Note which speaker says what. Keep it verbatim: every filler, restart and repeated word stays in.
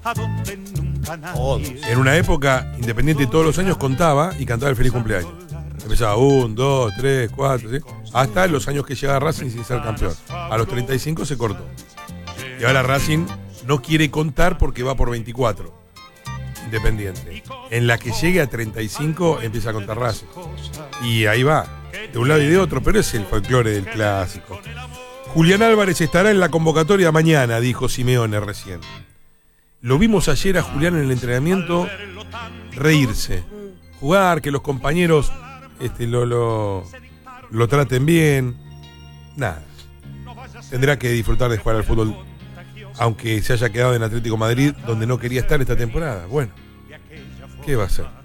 Speaker 1: En una época, Independiente todos los años contaba y cantaba el feliz cumpleaños. Empezaba un, dos, tres, cuatro, ¿sí? Hasta los años que llega Racing sin ser campeón. A los treinta y cinco se cortó. Y ahora Racing no quiere contar porque va por veinticuatro. Independiente. En la que llegue a treinta y cinco empieza a contar Racing. Y ahí va, de un lado y de otro, pero es el folclore del clásico. Julián Álvarez estará en la convocatoria mañana, dijo Simeone recién. Lo vimos ayer a Julián en el entrenamiento reírse, jugar, que los compañeros este, lo, lo, lo traten bien. Nada. Tendrá que disfrutar de jugar al fútbol, aunque se haya quedado en Atlético Madrid, donde no quería estar esta temporada. Bueno, ¿qué va a hacer?